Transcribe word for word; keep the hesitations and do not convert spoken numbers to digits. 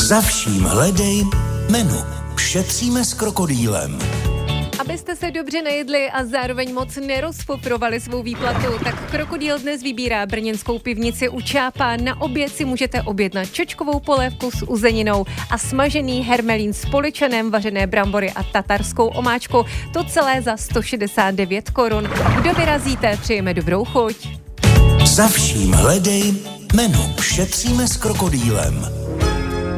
Za vším hledej menu. Šetříme s krokodýlem. Abyste se dobře najedli a zároveň moc nerozpoprovali svou výplatu, tak Krokodýl dnes vybírá brněnskou pivnici u Čápa. Na oběd si můžete objednat čočkovou polévku s uzeninou a smažený hermelín s poličanem, vařené brambory a tatarskou omáčku. To celé za sto šedesát devět korun. Kdo vyrazíte, přejeme dobrou chuť. Za vším hledej menu. Šetříme s krokodýlem.